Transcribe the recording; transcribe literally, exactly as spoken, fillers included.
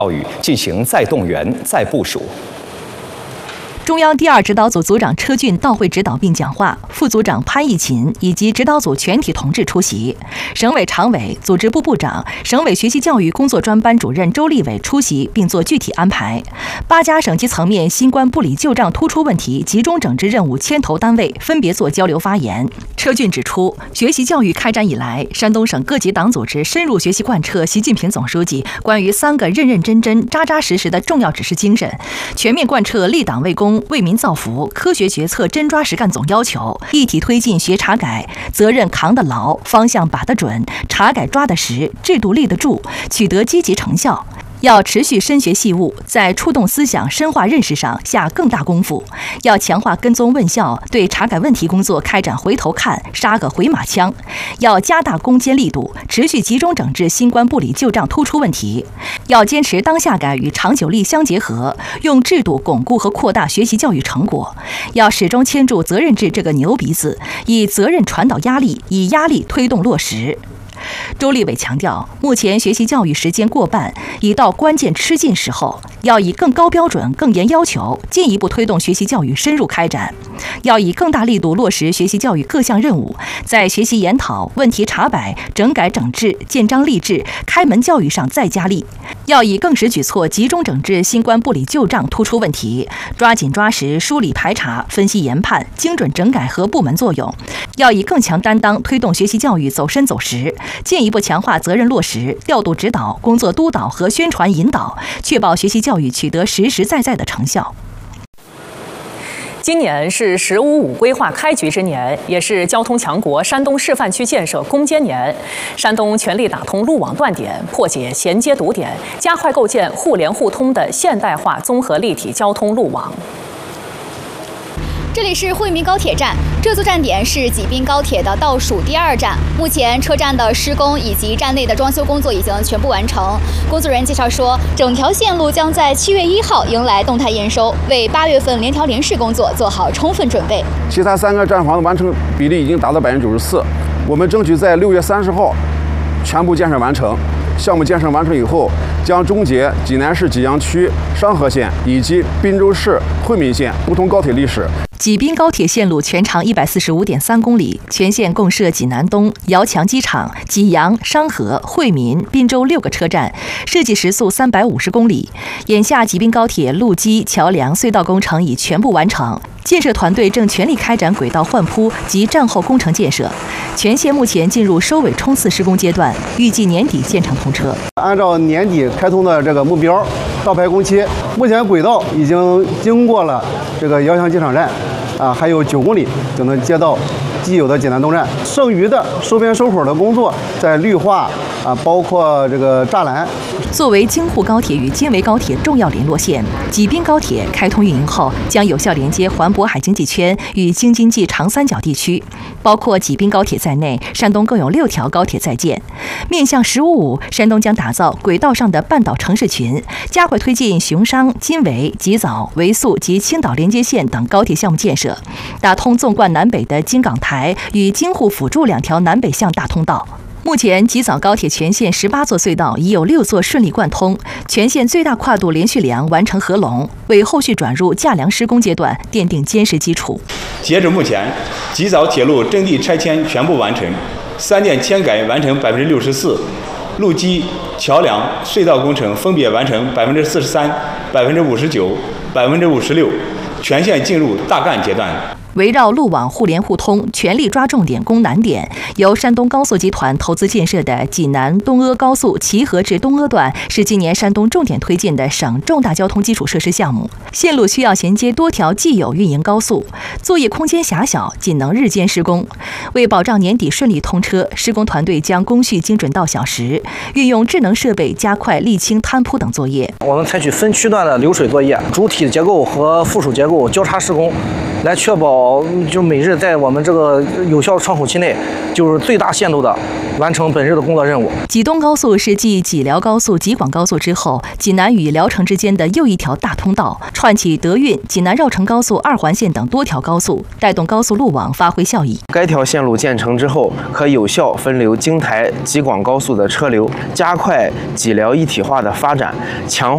教育进行再动员、再部署。 中央第二指导组组长车俊到会指导并讲话，副组长潘义勤以及指导组全体同志出席。省委常委、组织部部长、省委学习教育工作专班主任周立伟出席并做具体安排。八家省级层面新冠部里旧账突出问题集中整治任务牵头单位分别做交流发言。车俊指出，学习教育开展以来，山东省各级党组织深入学习贯彻习近平总书记关于三个认认真真、扎扎实实的重要指示精神，全面贯彻立党为公、 为民造福、科学决策真抓实干总要求，一体推进学查改，责任扛得牢，方向把得准，查改抓得实，制度立得住，取得积极成效。 要持续深学细悟，在触动思想、深化认识上下更大功夫。要强化跟踪问校，对查改问题工作开展回头看、杀个回马枪。要加大攻坚力度，持续集中整治新冠部里旧账突出问题。要坚持当下改与长久力相结合，用制度巩固和扩大学习教育成果。要始终牵住责任制这个牛鼻子，以责任传导压力，以压力推动落实。 周立伟强调，目前学习教育时间过半，已到关键吃劲时候，要以更高标准、更严要求，进一步推动学习教育深入开展；要以更大力度落实学习教育各项任务，在学习研讨、问题查摆、整改整治、建章立制、开门教育上再加力；要以更实举措集中整治新冠部里旧账突出问题，抓紧抓实梳理排查、分析研判、精准整改和部门作用；要以更强担当推动学习教育走深走实。 进一步强化责任落实、调度指导、工作督导和宣传引导，确保学习教育取得实实在在的成效。 今年是“十五五”规划开局之年，也是交通强国山东示范区建设攻坚年。山东全力打通路网断点，破解衔接堵点，加快构建互联互通的现代化综合立体交通路网。 这里是惠民高铁站，这座站点是济滨高铁的倒数第二站。目前车站的施工以及站内的装修工作已经全部完成。工作人员介绍说，整条线路将在七月一号迎来动态验收，为八月份联调联试工作做好充分准备。 其他三个站房的完成比例已经达到百分之九十四，我们争取在六月三十号全部建设完成。 项目建设完成以后，将终结济南市济阳区商河线以及滨州市惠民线不通高铁历史。 济滨高铁线路全长一百四十五点三公里，全线共设济南东、遥墙机场、济阳、商河、惠民、滨州六个车站，设计时速三百五十公里。眼下，济滨高铁路基、桥梁、隧道工程已全部完成，建设团队正全力开展轨道换铺及站后工程建设。全线目前进入收尾冲刺施工阶段，预计年底建成通车。 按照年底开通的这个目标，到排工期，目前轨道已经经过了这个遥墙机场站。 啊，还有九公里就能接到既有的济南东站，剩余的收边收口的工作，在绿化啊，包括这个栅栏。 作为京沪高铁与京维高铁重要联络线，济滨高铁开通运营后，将有效连接环渤海经济圈与京津冀长三角地区。包括济滨高铁在内，山东共有六条高铁在建。面向“十五五”，山东将打造轨道上的半岛城市群，加快推进雄商、金维、吉枣、维速及青岛连接线等高铁项目建设，打通纵贯南北的京港台与京沪辅助两条南北向大通道。 目前，吉枣高铁全线十八座隧道已有六座顺利贯通，全线最大跨度连续梁完成合龙，为后续转入架梁施工阶段奠定坚实基础。 截至目前，吉枣铁路征地拆迁全部完成，三电迁改完成百分之六十四，路基、桥梁、隧道工程分别完成百分之四十三、百分之五十九、百分之五十六，全线进入大干阶段。 围绕路网互联互通，全力抓重点攻难点。由山东高速集团投资建设的济南东阿高速齐河至东阿段是今年山东重点推进的省重大交通基础设施项目。线路需要衔接多条既有运营高速，作业空间狭小，仅能日间施工。为保障年底顺利通车，施工团队将工序精准到小时，运用智能设备加快沥青、摊铺等作业。 我们采取分区段的流水作业，主体结构和附属结构交叉施工，来确保。 就每日在我们这个有效窗口期内，就是最大限度的完成本日的工作任务。 济东高速是继济辽高速、济广高速之后，济南与聊城之间的又一条大通道，串起德运、济南绕城高速二环线等多条高速，带动高速路网发挥效益。 该条线路建成之后，可有效分流京台、济广高速的车流，加快济辽一体化的发展，强